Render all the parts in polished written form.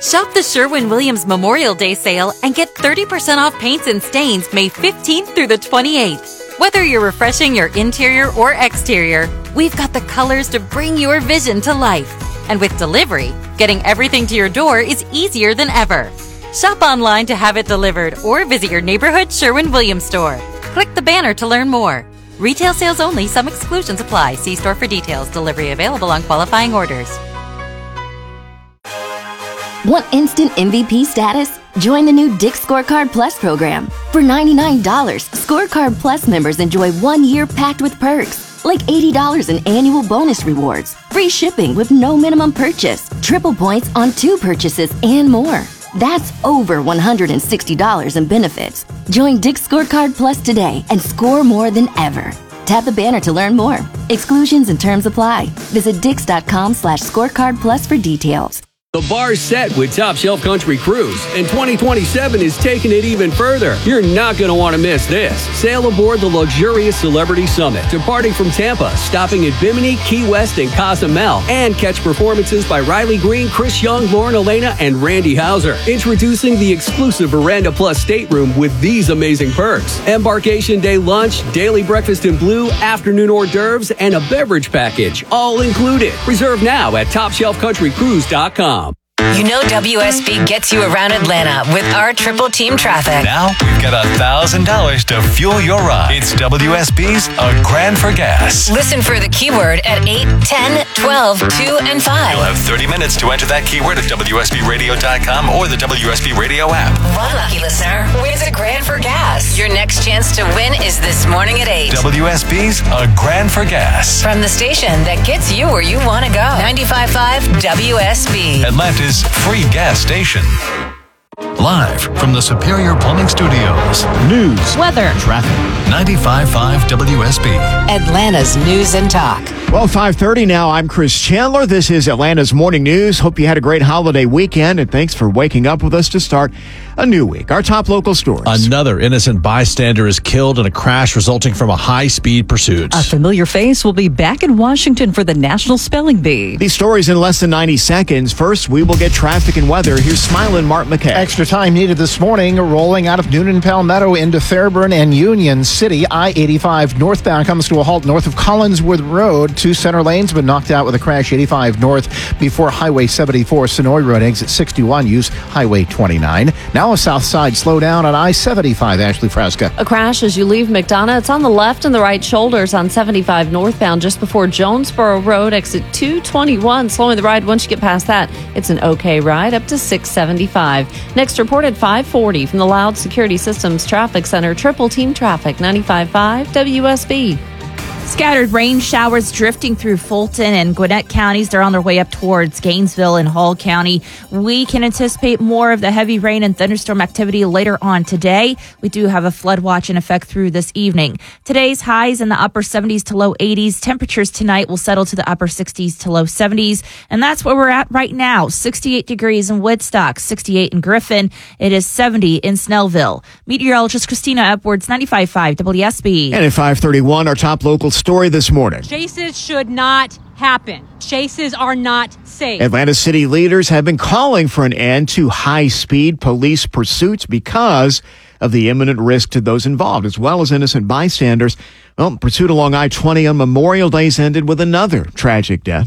Shop the Sherwin-Williams Memorial Day sale and get 30% off paints and stains May 15th through the 28th. Whether you're refreshing your interior or exterior, we've got the colors to bring your vision to life. And with delivery, getting everything to your door is easier than ever. Shop online to have it delivered or visit your neighborhood Sherwin-Williams store. Click the banner to learn more. Retail sales only. Some exclusions apply. See store for details. Delivery available on qualifying orders. Want instant MVP status? Join the new Dick's Scorecard Plus program. For $99, Scorecard Plus members enjoy 1 year packed with perks, like $80 in annual bonus rewards, free shipping with no minimum purchase, triple points on 2 purchases, and more. That's over $160 in benefits. Join Dick's Scorecard Plus today and score more than ever. Tap the banner to learn more. Exclusions and terms apply. Visit dix.com/scorecard plus for details. The bar's set with Top Shelf Country Cruise, and 2027 is taking it even further. You're not going to want to miss this. Sail aboard the luxurious Celebrity Summit, departing from Tampa, stopping at Bimini, Key West, and Cozumel, and catch performances by Riley Green, Chris Young, Lauren Elena, and Randy Hauser. Introducing the exclusive Veranda Plus stateroom with these amazing perks: embarkation day lunch, daily breakfast in blue, afternoon hors d'oeuvres, and a beverage package, all included. Reserve now at TopShelfCountryCruise.com. You know WSB gets you around Atlanta with our triple team traffic. Now we've got $1,000 to fuel your ride. It's WSB's A Grand for Gas. Listen for the keyword at 8, 10, 12, 2, and 5. You'll have 30 minutes to enter that keyword at WSBRadio.com or the WSB Radio app. One lucky listener wins a grand for gas. Your next chance to win is this morning at 8. WSB's A Grand for Gas. From the station that gets you where you want to go. 95.5 WSB. Atlanta's free gas station. Live from the Superior Plumbing Studios. News, weather, traffic. 95.5 WSB. Atlanta's News and Talk. Well, 5:30 now. I'm Chris Chandler. This is Atlanta's Morning News. Hope you had a great holiday weekend, and thanks for waking up with us to start a new week. Our top local stories. Another innocent bystander is killed in a crash resulting from a high-speed pursuit. A familiar face will be back in Washington for the National Spelling Bee. These stories in less than 90 seconds. First, we will get traffic and weather. Here's Smilin' Mark McKay. Extra time needed this morning, rolling out of Noonan Palmetto into Fairburn and Union City. I-85 northbound comes to a halt north of Collinswood Road. 2 center lanes been knocked out with a crash. 85 north before Highway 74. Sonoy Road exit 61. Use Highway 29. Now a south side slowdown on I-75. Ashley Fresca. A crash as you leave McDonough. It's on the left and the right shoulders on 75 northbound just before Jonesboro Road, exit 221. Slowing the ride once you get past that. It's an okay ride up to 675. Next report at 540 from the Loud Security Systems Traffic Center. Triple team traffic, 95.5 WSB. Scattered rain showers drifting through Fulton and Gwinnett counties. They're on their way up towards Gainesville and Hall County. We can anticipate more of the heavy rain and thunderstorm activity later on today. We do have a flood watch in effect through this evening. Today's highs in the upper 70s to low 80s. Temperatures tonight will settle to the upper 60s to low 70s. And that's where we're at right now. 68 degrees in Woodstock, 68 in Griffin. It is 70 in Snellville. Meteorologist Christina Edwards, 95.5 WSB. And at 5:31, our top local story this morning. Chases should not happen. Chases are not safe. Atlanta city leaders have been calling for an end to high-speed police pursuits because of the imminent risk to those involved, as well as innocent bystanders. Well, pursuit along I-20 on Memorial Day's ended with another tragic death.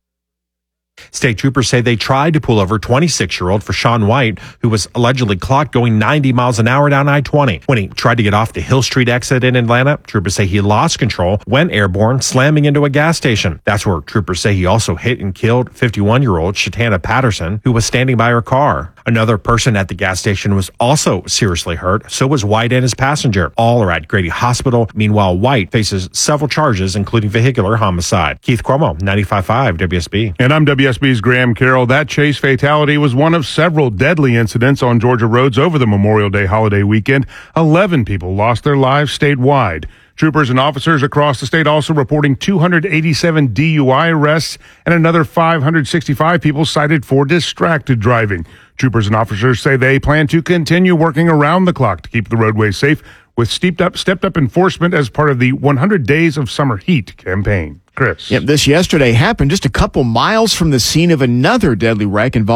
State troopers say they tried to pull over 26-year-old Fashawn White, who was allegedly clocked going 90 miles an hour down I-20. When he tried to get off the Hill Street exit in Atlanta, troopers say he lost control, went airborne, slamming into a gas station. That's where troopers say he also hit and killed 51-year-old Shatana Patterson, who was standing by her car. Another person at the gas station was also seriously hurt. So was White and his passenger. All are at Grady Hospital. Meanwhile, White faces several charges, including vehicular homicide. Keith Cuomo, 95.5 WSB. And I'm WSB's Graham Carroll. That chase fatality was one of several deadly incidents on Georgia roads over the Memorial Day holiday weekend. 11 people lost their lives statewide. Troopers and officers across the state also reporting 287 DUI arrests and another 565 people cited for distracted driving. Troopers and officers say they plan to continue working around the clock to keep the roadway safe with stepped up enforcement as part of the 100 Days of Summer Heat campaign. Chris. Yep, this yesterday happened just a couple miles from the scene of another deadly wreck involving